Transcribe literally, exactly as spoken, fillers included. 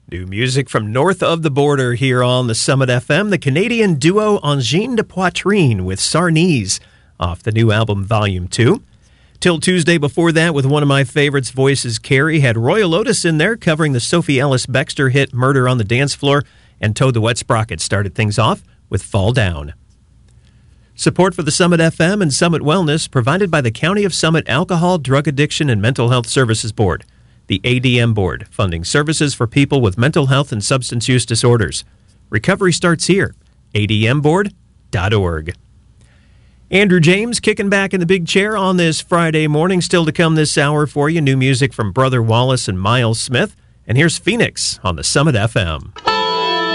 New music from north of the border here on the Summit F M. The Canadian duo Engine de Poitrine with Sarnese off the new album Volume two. Till Tuesday before that, with one of my favorites, Voices Carry, had Royal Otis in there covering the Sophie Ellis-Bextor hit Murder on the Dance Floor, and Toad the Wet Sprocket started things off with Fall Down. Support for the Summit F M and Summit Wellness provided by the County of Summit Alcohol, Drug Addiction, and Mental Health Services Board, the A D M Board, funding services for people with mental health and substance use disorders. Recovery starts here, a d m board dot org. Andrew James kicking back in the big chair on this Friday morning. Still to come this hour for you, new music from Brother Wallace and Miles Smith. And here's Phoenix on the Summit F M.